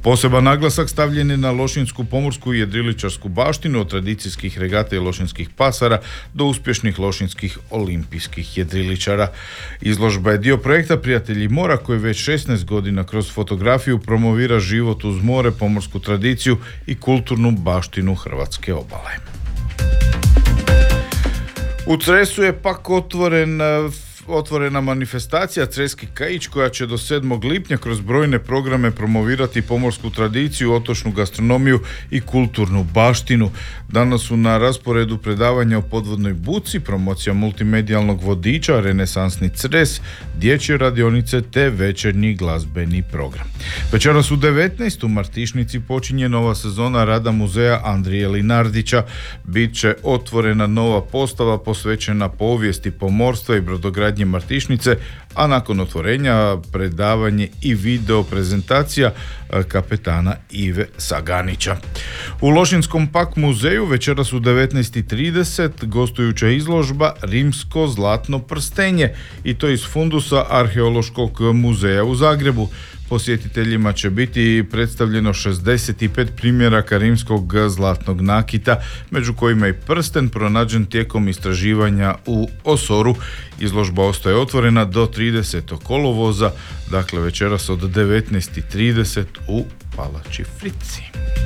Poseban naglasak stavljen je na lošinjsku pomorsku i jedriličarsku baštinu, od tradicijskih regata i lošinjskih pasara do uspješnih lošinjskih olimpijskih jedriličara. Izložba je dio projekta Prijatelji mora koji već 16 godina kroz fotografiju promovira život uz more, pomorsku tradiciju i kulturnu baštinu hrvatske obale. U Cresu je pak otvorena manifestacija Creski kaić koja će do 7. lipnja kroz brojne programe promovirati pomorsku tradiciju, otočnu gastronomiju i kulturnu baštinu. Danas su na rasporedu predavanja o podvodnoj buci, promocija multimedijalnog vodiča, renesansni Cres, dječje radionice te večernji glazbeni program. Večeras u 19. u Martišnici počinje nova sezona rada muzeja Andrije Linardića. Bit će otvorena nova postava posvećena povijesti pomorstva i brodogradnje Martišnice, a nakon otvorenja predavanje i video prezentacija kapetana Ive Saganića. U Lošinskom pak muzeju večeras u 19:30 gostujuća izložba Rimsko zlatno prstenje, i to iz fundusa Arheološkog muzeja u Zagrebu. Posjetiteljima će biti predstavljeno 65 primjeraka rimskog zlatnog nakita, među kojima i prsten pronađen tijekom istraživanja u Osoru. Izložba ostaje otvorena do 30. kolovoza, dakle večeras od 19:30 u Palači Frici.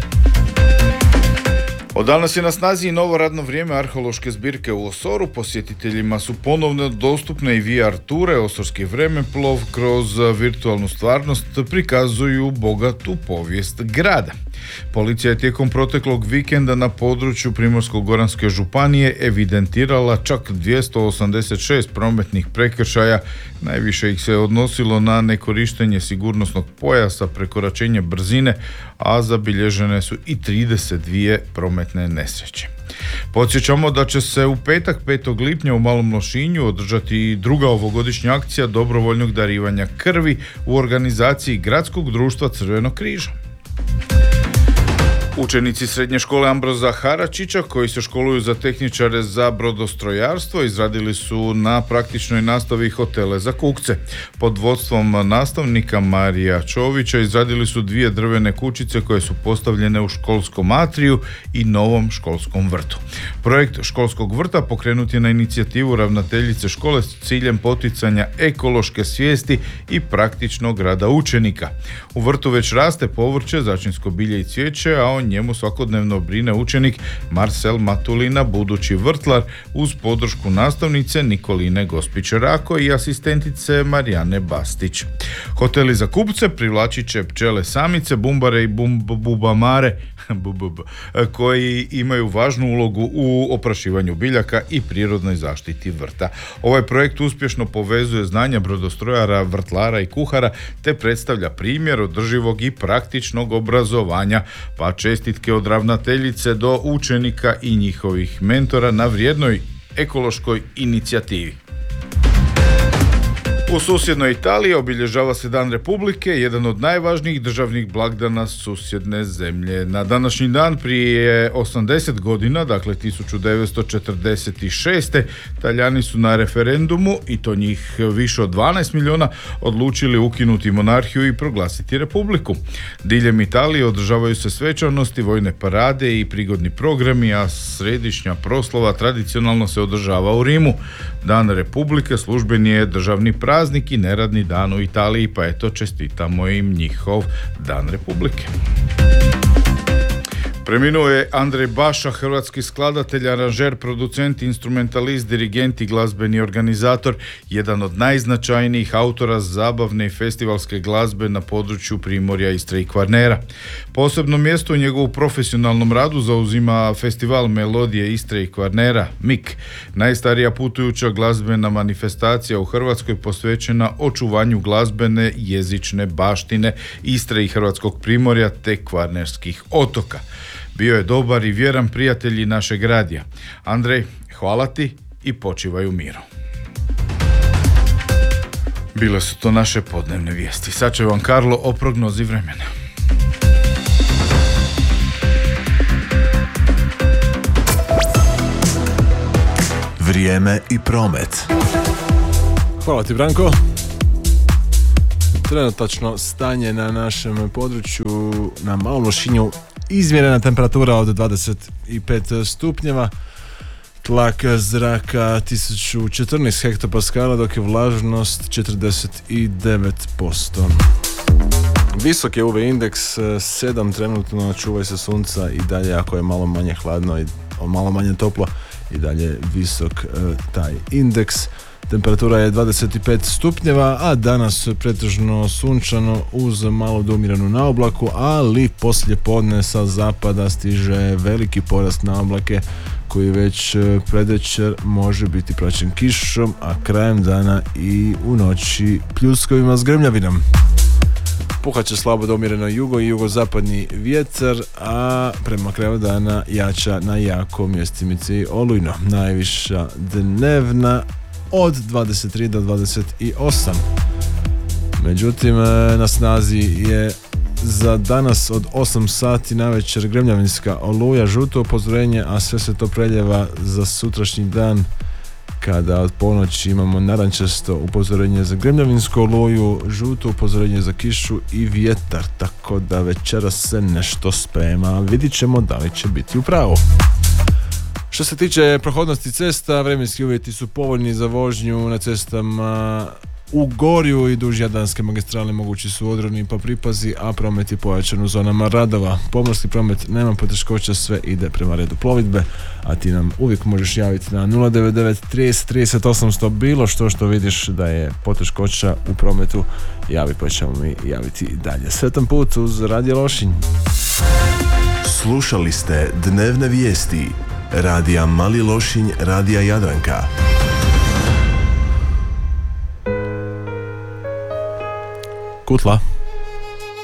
Od danas je na snazi i novo radno vrijeme arheološke zbirke u Osoru. Posjetiteljima su ponovno dostupne i VR ture. Osorski vremeplov kroz virtualnu stvarnost prikazuju bogatu povijest grada. Policija je tijekom proteklog vikenda na području Primorsko-goranske županije evidentirala čak 286 prometnih prekršaja. Najviše ih se odnosilo na nekorištenje sigurnosnog pojasa, prekoračenje brzine, a zabilježene su i 32 prometne nesreće. Podsjećamo da će se u petak 5. lipnja u Malom Lošinju održati druga ovogodišnja akcija dobrovoljnog darivanja krvi u organizaciji Gradskog društva Crvenog križa. Učenici srednje škole Ambroza Haračića koji se školuju za tehničare za brodostrojarstvo izradili su na praktičnoj nastavi hotele za kukce. Pod vodstvom nastavnika Marija Čovića izradili su 2 drvene kućice koje su postavljene u školskom atriju i novom školskom vrtu. Projekt školskog vrta pokrenut je na inicijativu ravnateljice škole s ciljem poticanja ekološke svijesti i praktičnog rada učenika. U vrtu već raste povrće, začinsko bilje i cvijeće, a o njemu svakodnevno brine učenik Marcel Matulina, budući vrtlar, uz podršku nastavnice Nikoline Gospić-Rako i asistentice Marijane Bastić. Hoteli za kupce privlačit će pčele samice, bumbare i bubamare koji imaju važnu ulogu u oprašivanju biljaka i prirodnoj zaštiti vrta. Ovaj projekt uspješno povezuje znanja brodostrojara, vrtlara i kuhara te predstavlja primjer održivog i praktičnog obrazovanja, pa čestitke od ravnateljice do učenika i njihovih mentora na vrijednoj ekološkoj inicijativi. U susjednoj Italiji obilježava se Dan Republike, jedan od najvažnijih državnih blagdana susjedne zemlje. Na današnji dan prije 80 godina, dakle 1946. Talijani su na referendumu, i to njih više od 12 milijuna, odlučili ukinuti monarhiju i proglasiti republiku. Diljem Italije održavaju se svečanosti, vojne parade i prigodni programi, a središnja proslava tradicionalno se održava u Rimu. Dan Republike službeni je državni praznik i neradni dan u Italiji, pa eto čestitamo im njihov Dan Republike. Preminuo je Andrej Baša, hrvatski skladatelj, aranžer, producent, instrumentalist, dirigent i glazbeni organizator, jedan od najznačajnijih autora zabavne i festivalske glazbe na području Primorja, Istre i Kvarnera. Posebno mjesto u njegovu profesionalnom radu zauzima festival Melodije Istre i Kvarnera, MIK, najstarija putujuća glazbena manifestacija u Hrvatskoj posvećena očuvanju glazbene jezične baštine Istre i Hrvatskog Primorja te Kvarnerskih otoka. Bio je dobar i vjeran prijatelj i našeg radija. Andrej, hvala ti i počivaj u miru. Bile su to naše podnevne vijesti. Sad će vam Karlo o prognozi vremena. Vrijeme i promet. Hvala ti, Branko. Trenutačno stanje na našem području na Malom Lošinju, izmjerena temperatura od 25 stupnjeva, tlak zraka 1014 hektopaskala, dok je vlažnost 49%. Visok je UV indeks 7 trenutno, čuvaj se sunca i dalje, ako je malo manje hladno i malo manje toplo, i dalje visok taj indeks. Temperatura je 25 stupnjeva, a danas pretežno sunčano uz malo domiranu naoblaku, ali poslije podne sa zapada stiže veliki porast naoblake koji već predvečer može biti praćen kišom, a krajem dana i u noći pljuskovima s grmljavinom. Puhaće slabo domireno jugo i jugozapadni vjetar, a prema kraju dana jača na jako mjestimici olujno. Najviša dnevna od 23 do 28. Međutim, na snazi je za danas od 8 sati navečer gremljavinska oluja, žuto upozorenje, a sve se to preljeva za sutrašnji dan, kada od ponoći imamo narančasto upozorenje za gremljavinsku oluju, žuto upozorenje za kišu i vjetar, tako da večeras se nešto sprema. Vidit ćemo da li će biti u pravu. Što se tiče prohodnosti cesta, vremenski uvjeti su povoljni za vožnju na cestama u Gorju i duž Jadranske magistrale, mogući su odrodni pa pripazi, a promet je pojačan u zonama radova. Pomorski promet nema poteškoća, sve ide prema redu plovidbe, a ti nam uvijek možeš javiti na 099 30 30 800 bilo što vidiš da je poteškoća u prometu, javi pa ćemo mi javiti dalje. Sretan put uz Radio Lošinj. Slušali ste dnevne vijesti Radija Mali Lošinj, Radija Jadranka. Kutla.